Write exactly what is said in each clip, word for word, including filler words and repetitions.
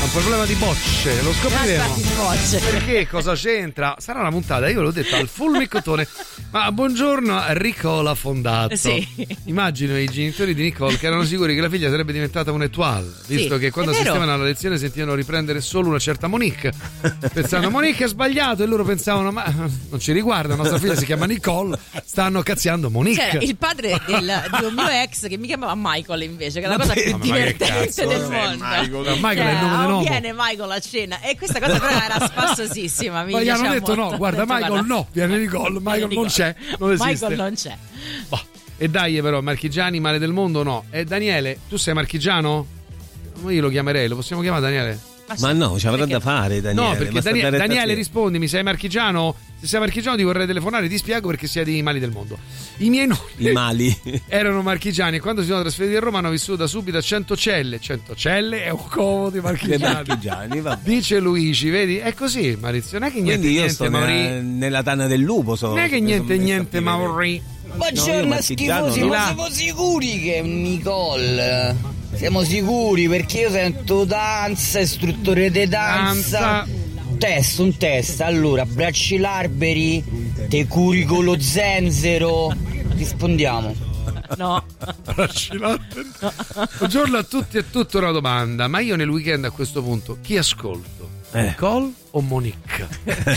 un problema di bocce, lo scopriremo. Di bocce. Perché cosa c'entra? Sarà una puntata, io ve l'ho detto, al full miccotone. Ma buongiorno a Nicola Fondato. Sì. Immagino i genitori di Nicole che erano sicuri che la figlia sarebbe diventata un'étoile, visto sì, che quando assistevano alla lezione sentivano riprendere solo una certa Monique, pensando Monique ha sbagliato, e loro pensavano ma non ci riguarda, nostra figlia si chiama Nicole, stanno cazziando Monique. C'era il padre del, di un mio ex che mi chiamava Michael invece, che è la cosa più ma divertente del mondo. Michael, Michael cioè, è il nome oh, dell'uomo. viene Michael a cena, e questa cosa però era spassosissima. Mi ma gli hanno piaceva detto molto. no, guarda detto, Michael guarda, no, viene Nicole, Michael non c'è, non esiste. Michael non c'è. Boh. E dai però, marchigiani, male del mondo no. E Daniele, tu sei marchigiano? Io lo chiamerei, lo possiamo chiamare Daniele? Ma, ma no, ci avrà da fare Daniele. No, perché Daniele, Daniele rispondi, mi sei marchigiano? Se sei marchigiano ti vorrei telefonare, ti spiego perché siete i mali del mondo. I miei nonni I mali erano marchigiani e quando si sono trasferiti a Roma hanno vissuto da subito a Centocelle. Centocelle è un covo di marchigiani. marchigiani Dice Luigi, vedi? È così, Maurizio. Non è che niente, quindi io niente, sto Mauri. nella, nella tana del lupo. So, non è che niente, niente, Mauri. Buongiorno no, schifosi, no. ma siamo sicuri che è un Nicole? Siamo sicuri perché io sento danza, istruttore di danza. Danza. Test, un test, allora, bracci larberi, te curi con lo zenzero. Rispondiamo. No. Bracci larberi. No. Buongiorno a tutti e tutta una domanda, ma io nel weekend a questo punto chi ascolto? Eh. Nicole o Monique?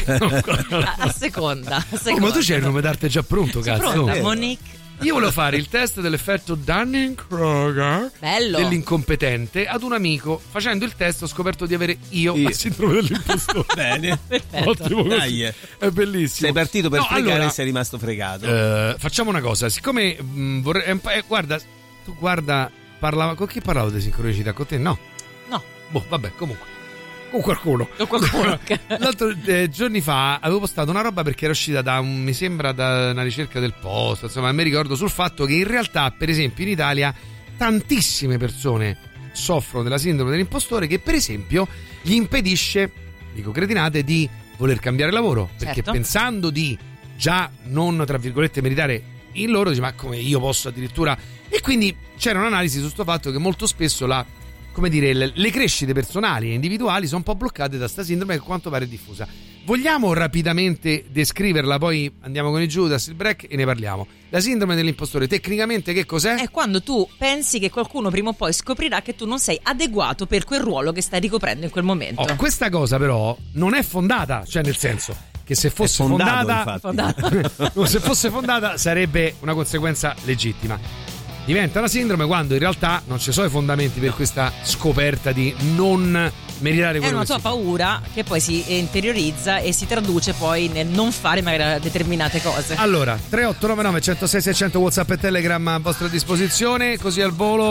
a, a seconda, a seconda. Oh, ma tu c'hai il nome d'arte già pronto, cazzo. Pronta, Monique. Io volevo fare il test dell'effetto Dunning-Kruger. Bello. Dell'incompetente ad un amico. Facendo il test ho scoperto di avere io Io. la sindrome dell'impostore. Bene. Ottimo, Dai. è bellissimo. Sei partito per No, fregare allora, e sei rimasto fregato. eh, facciamo una cosa, siccome mh, vorrei è un po'- eh, guarda, tu guarda, parlava con chi parlavo di sincronicità? Con te? No. No. Boh, vabbè, comunque. Con qualcuno. Con qualcuno. L'altro eh, giorni fa avevo postato una roba perché era uscita da un, mi sembra da una ricerca del Post, insomma, mi ricordo sul fatto che in realtà, per esempio, in Italia tantissime persone soffrono della sindrome dell'impostore che, per esempio, gli impedisce, dico cretinate, di voler cambiare lavoro, perché certo. pensando di già non, tra virgolette, meritare in loro, dice ma come io posso addirittura, e quindi c'era un'analisi su questo fatto che molto spesso la come dire, le, le crescite personali e individuali sono un po' bloccate da sta sindrome che a quanto pare è diffusa. Vogliamo rapidamente descriverla, poi andiamo con il Judas, il break e ne parliamo. La sindrome dell'impostore tecnicamente che cos'è? È quando tu pensi che qualcuno prima o poi scoprirà che tu non sei adeguato per quel ruolo che stai ricoprendo in quel momento. Oh, questa cosa però non è fondata, cioè nel senso che se fosse fondato, fondata, Fondata. se fosse fondata sarebbe una conseguenza legittima. Diventa una sindrome quando in realtà non ci sono i fondamenti per questa scoperta di non meritare quello È una che tua si fa. paura che poi si interiorizza e si traduce poi nel non fare magari determinate cose. Allora, tre otto nove nove uno zero sei sei zero zero WhatsApp e Telegram a vostra disposizione, così al volo.